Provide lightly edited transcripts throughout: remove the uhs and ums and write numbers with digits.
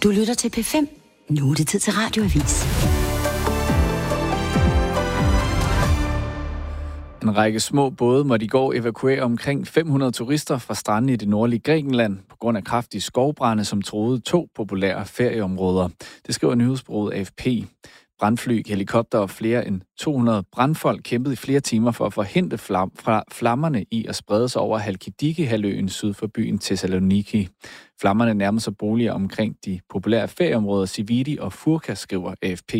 Du lytter til P5. Nu er det tid til Radioavis. En række små både måtte i går evakuere omkring 500 turister fra stranden i det nordlige Grækenland på grund af kraftige skovbrande, som truede 2 populære ferieområder. Det skriver nyhedsbureauet AFP. Brandfly, helikopter og flere end 200 brandfolk kæmpede i flere timer for at forhindre flammerne i at sprede sig over Halkidiki-halvøen syd for byen Thessaloniki. Flammerne nærmer sig boliger omkring de populære ferieområder Sividi og Furka, skriver AFP.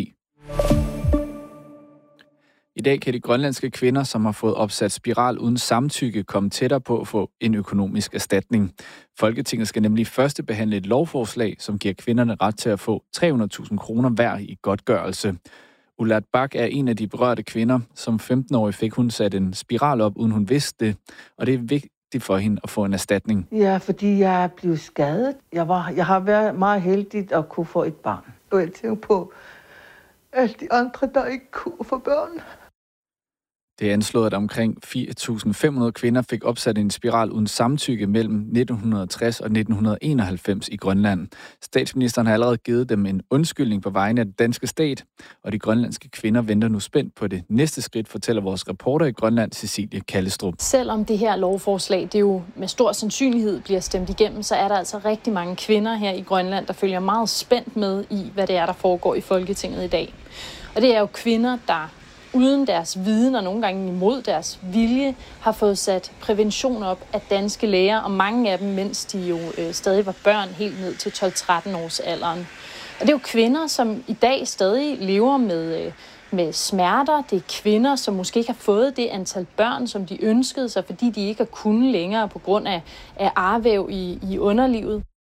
I dag kan de grønlandske kvinder, som har fået opsat spiral uden samtykke, komme tættere på at få en økonomisk erstatning. Folketinget skal nemlig første behandle et lovforslag, som giver kvinderne ret til at få 300.000 kroner hver i godtgørelse. Ulat Bak er en af de berørte kvinder. Som 15-årig fik hun sat en spiral op, uden hun vidste det, og det er vigtigt for hende at få en erstatning. Ja, fordi jeg blev skadet. Jeg har været meget heldig at kunne få et barn. Og jeg tænker på alle de andre, der ikke kunne få børn. Det er anslået, at omkring 4.500 kvinder fik opsat en spiral uden samtykke mellem 1960 og 1991 i Grønland. Statsministeren har allerede givet dem en undskyldning på vegne af den danske stat, og de grønlandske kvinder venter nu spændt på det næste skridt, fortæller vores reporter i Grønland, Cecilie Kallestrup. Selvom det her lovforslag, det jo med stor sandsynlighed bliver stemt igennem, så er der altså rigtig mange kvinder her i Grønland, der følger meget spændt med i, hvad det er, der foregår i Folketinget i dag. Og det er jo kvinder, der uden deres viden og nogle gange imod deres vilje, har fået sat prævention op af danske læger, og mange af dem, mens de jo stadig var børn, helt ned til 12-13 års alderen. Og det er jo kvinder, som i dag stadig lever med smerter. Det er kvinder, som måske ikke har fået det antal børn, som de ønskede sig, fordi de ikke har kunnet længere på grund af arvæv i underlivet.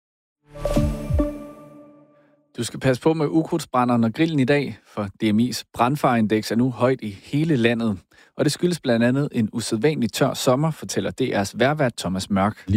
Du skal passe på med ukrudtsbrænderen og grillen i dag, for DMI's brandfareindeks er nu højt i hele landet. Og det skyldes blandt andet en usædvanlig tør sommer, fortæller DR's vejrvært Thomas Mørk.